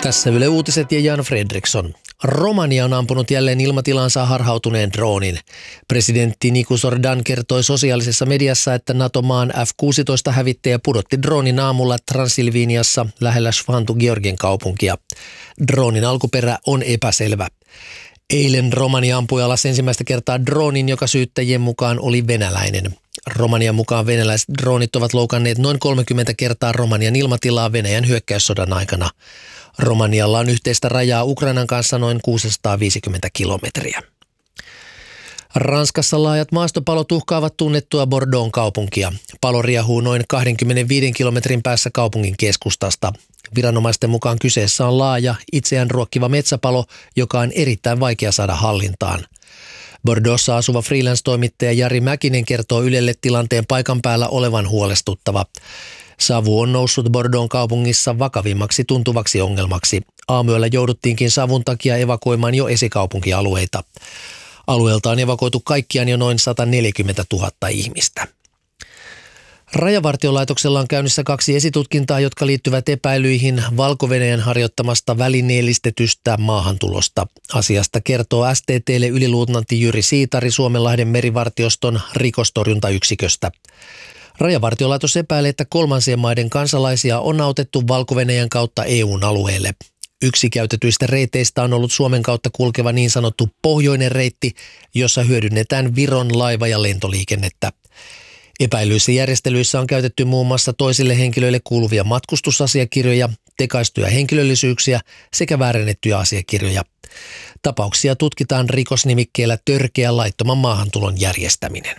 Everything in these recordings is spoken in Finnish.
Tässä Yle Uutiset ja Jan Fredriksson. Romania on ampunut jälleen ilmatilansa harhautuneen droonin. Presidentti Nicu Sordan kertoi sosiaalisessa mediassa, että NATO-maan F-16-hävittäjä pudotti droonin aamulla Transilviniassa lähellä Sfântu-Gheorghen kaupunkia. Droonin alkuperä on epäselvä. Eilen Romania ampui alas ensimmäistä kertaa droonin, joka syyttäjien mukaan oli venäläinen. Romanian mukaan venäläiset droonit ovat loukanneet noin 30 kertaa Romanian ilmatilaa Venäjän hyökkäyssodan aikana. Romanialla on yhteistä rajaa Ukrainan kanssa noin 650 kilometriä. Ranskassa laajat maastopalot uhkaavat tunnettua Bordeauxn kaupunkia. Palo riehuu noin 25 kilometrin päässä kaupungin keskustasta. Viranomaisten mukaan kyseessä on laaja, itseään ruokkiva metsäpalo, joka on erittäin vaikea saada hallintaan. Bordeauxssa asuva freelance-toimittaja Jari Mäkinen kertoo Ylelle tilanteen paikan päällä olevan huolestuttava. Savu on noussut Bordeauxn kaupungissa vakavimmaksi tuntuvaksi ongelmaksi. Aamuyöllä jouduttiinkin savun takia evakuoimaan jo esikaupunkialueita. Alueelta on evakuoitu kaikkiaan jo noin 140 000 ihmistä. Rajavartiolaitoksella on käynnissä 2 esitutkintaa, jotka liittyvät epäilyihin Valko-Venäjän harjoittamasta välineellistetystä maahantulosta. Asiasta kertoo STT:lle yliluutnantti Jyri Siitari Suomenlahden merivartioston rikostorjuntayksiköstä. Rajavartiolaitos epäilee, että kolmansien maiden kansalaisia on autettu Valko-Venäjän kautta EU:n alueelle. Yksi käytetyistä reiteistä on ollut Suomen kautta kulkeva niin sanottu pohjoinen reitti, jossa hyödynnetään Viron laiva- ja lentoliikennettä. Epäilyissä järjestelyissä on käytetty muun muassa toisille henkilöille kuuluvia matkustusasiakirjoja, tekaistuja henkilöllisyyksiä sekä väärennettyjä asiakirjoja. Tapauksia tutkitaan rikosnimikkeellä törkeä laittoman maahantulon järjestäminen.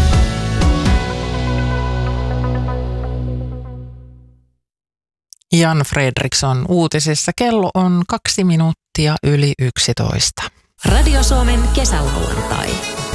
Jan Fredriksson uutisissa. Kello on 2 minuuttia yli 11. Radio Suomen kesälauantai.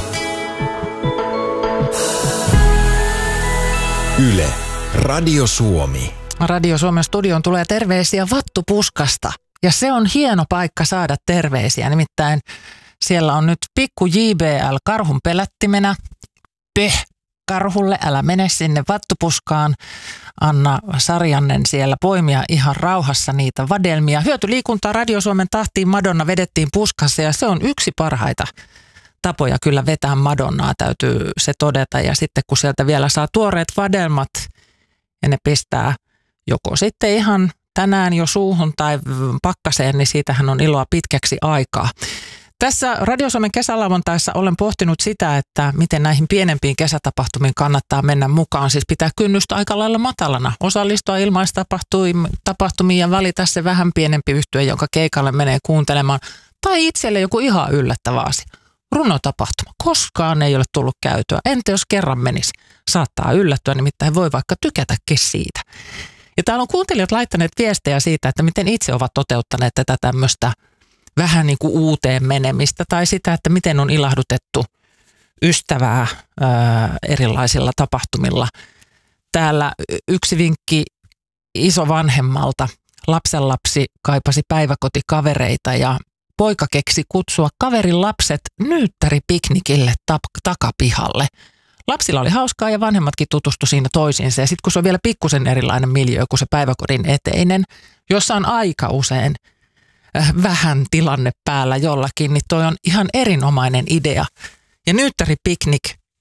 Yle, Radio Suomi. Radio Suomen studioon tulee terveisiä Vattupuskasta. Ja se on hieno paikka saada terveisiä. Nimittäin siellä on nyt pikku JBL karhun pelättimenä. Karhulle, älä mene sinne Vattupuskaan. Anna Sarjannen siellä poimia ihan rauhassa niitä vadelmia. Hyötyliikuntaa Radio Suomen tahtiin Madonna vedettiin puskassa ja se on yksi parhaita tapoja kyllä vetää Madonnaa, täytyy se todeta. Ja sitten kun sieltä vielä saa tuoreet vadelmat ja ne pistää joko sitten ihan tänään jo suuhun tai pakkaseen, niin siitähän on iloa pitkäksi aikaa. Tässä Radio Suomen kesälauantaissa olen pohtinut sitä, että miten näihin pienempiin kesätapahtumiin kannattaa mennä mukaan. Siis pitää kynnystä aika lailla matalana. Osallistua ilmaistapahtumiin ja valita se vähän pienempi yhtye, jonka keikalle menee kuuntelemaan. Tai itselle joku ihan yllättävä asia. Runotapahtuma. Koskaan ei ole tullut käytyä. Entä jos kerran menisi? Saattaa yllättyä, nimittäin voi vaikka tykätäkin siitä. Ja täällä on kuuntelijat laittaneet viestejä siitä, että miten itse ovat toteuttaneet tätä tämmöistä vähän niin kuin uuteen menemistä tai sitä, että miten on ilahdutettu ystävää erilaisilla tapahtumilla. Täällä yksi vinkki isovanhemmalta. Lapsenlapsi kaipasi päiväkotikavereita ja poika keksi kutsua kaverin lapset nyyttäripiknikille takapihalle. Lapsilla oli hauskaa ja vanhemmatkin tutustu siinä toisiinsa. Ja sitten kun se on vielä pikkusen erilainen miljöö kuin se päiväkodin eteinen, jossa on aika usein vähän tilanne päällä jollakin, niin toi on ihan erinomainen idea. Ja nyyttäripiknik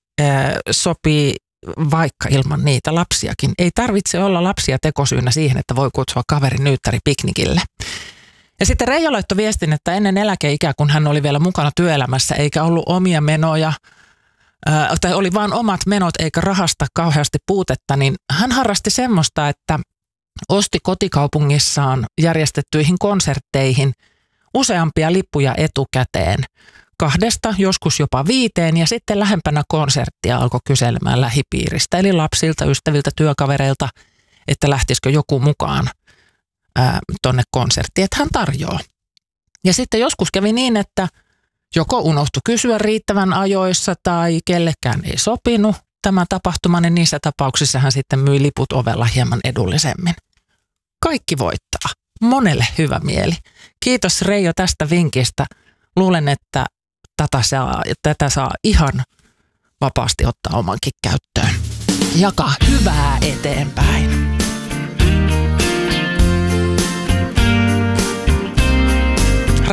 sopii vaikka ilman niitä lapsiakin. Ei tarvitse olla lapsia tekosyynä siihen, että voi kutsua kaverin nyyttäripiknikille. Ja sitten Reijo laittoi viestin, että ennen eläkeikää, kun hän oli vielä mukana työelämässä, eikä ollut omia menoja, tai oli vaan omat menot eikä rahasta kauheasti puutetta, niin hän harrasti semmoista, että osti kotikaupungissaan järjestettyihin konsertteihin useampia lippuja etukäteen, 2, joskus jopa 5, ja sitten lähempänä konserttia alkoi kyselemään lähipiiristä, eli lapsilta, ystäviltä, työkavereilta, että lähtisikö joku mukaan tonne konserttiin, että hän tarjoaa. Ja sitten joskus kävi niin, että joko unohtui kysyä riittävän ajoissa tai kellekään ei sopinut tämä tapahtuma, niin niissä tapauksissa hän sitten myi liput ovella hieman edullisemmin. Kaikki voittaa. Monelle hyvä mieli. Kiitos Reijo tästä vinkistä. Luulen, että tätä saa ihan vapaasti ottaa omankin käyttöön. Jakaa hyvää eteenpäin.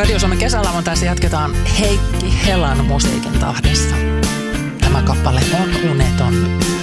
Radio Suomen kesälauantaissa jatketaan Heikki Helan musiikin tahdissa. Tämä kappale on uneton.